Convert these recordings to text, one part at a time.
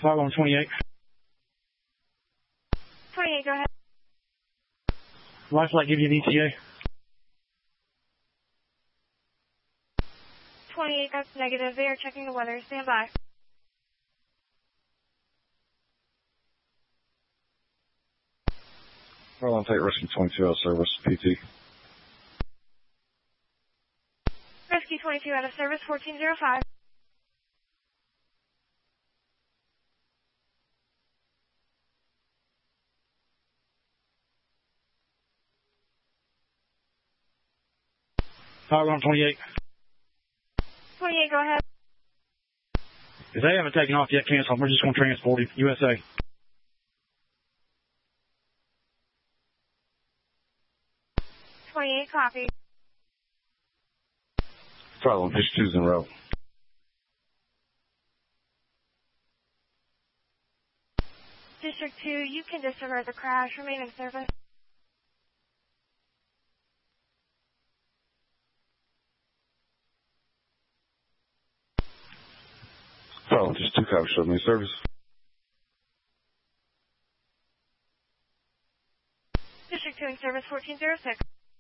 Flight on 28. 28, go ahead. Life flight give you an ETA. 28, that's negative. They are checking the weather. Stand by. Well, I'll take Rescue 22 out of service, PT. Rescue 22 out of service, 1405. Flight on 28. 28, go ahead. If they haven't taken off yet, cancel. We're just going to transport you. USA. 28, copy. Problem, just 2's in a row. District 2, you can disregard the crash. Remain in service. Problem, just 2 cops showed me service. District 2 in service, 1406.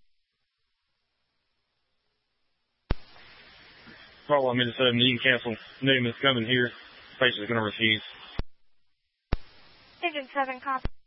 Flight on minute 7. You can cancel. Newman's coming here. Basically going to refuse. Engine 7, copy.